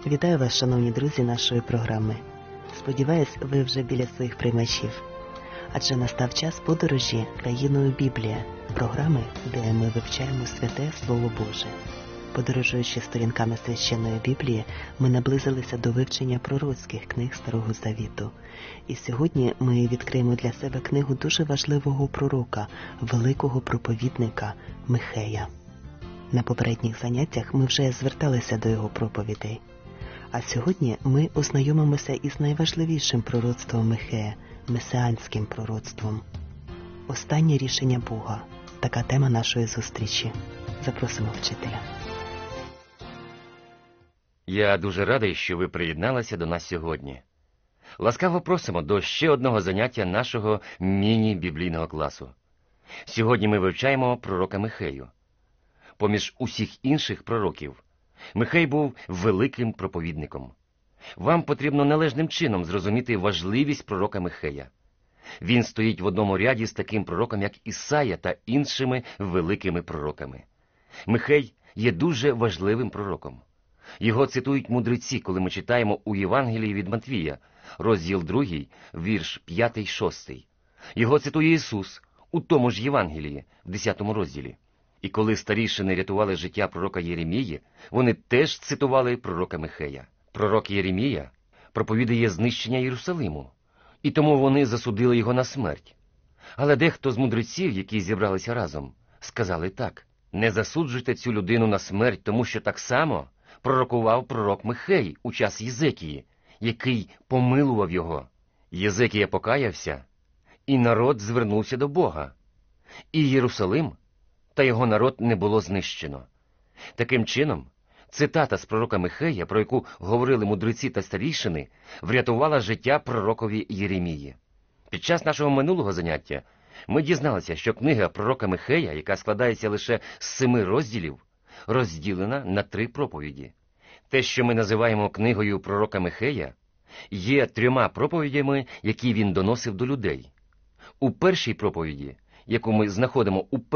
Вітаю вас, шановні друзі нашої програми. Сподіваюсь, ви вже біля своїх приймачів. Адже настав час подорожі країною Біблія, програми, де ми вивчаємо святе Слово Боже. Подорожуючи сторінками Священної Біблії, ми наблизилися до вивчення пророцьких книг Старого Завіту. І сьогодні ми відкриємо для себе книгу дуже важливого пророка, великого проповідника Михея. На попередніх заняттях ми вже зверталися до його проповідей. А сьогодні ми ознайомимося із найважливішим пророцтвом Михея – месіанським пророцтвом. Останнє рішення Бога – така тема нашої зустрічі. Запросимо вчителя. Я дуже радий, що ви приєдналися до нас сьогодні. Ласкаво просимо до ще одного заняття нашого міні-біблійного класу. Сьогодні ми вивчаємо пророка Михею. Поміж усіх інших пророків, Михей був великим проповідником. Вам потрібно належним чином зрозуміти важливість пророка Михея. Він стоїть в одному ряді з таким пророком, як Ісая та іншими великими пророками. Михей є дуже важливим пророком. Його цитують мудреці, коли ми читаємо у Євангелії від Матвія, розділ 2, вірш 5-6. Його цитує Ісус у тому ж Євангелії, в 10 розділі. І коли старішини рятували життя пророка Єремії, вони теж цитували пророка Михея. Пророк Єремія проповідує знищення Єрусалиму, і тому вони засудили його на смерть. Але дехто з мудреців, які зібралися разом, сказали так: не засуджуйте цю людину на смерть, тому що так само пророкував пророк Михей у час Єзекії, який помилував його. Єзекія покаявся, і народ звернувся до Бога. І Єрусалим та його народ не було знищено. Таким чином, цитата з пророка Михея, про яку говорили мудреці та старішини, врятувала життя пророкові Єремії. Під час нашого минулого заняття ми дізналися, що книга пророка Михея, яка складається лише з 7 розділів, розділена на 3 проповіді. Те, що ми називаємо книгою пророка Михея, є 3 проповідями, які він доносив до людей. У першій проповіді, яку ми знаходимо у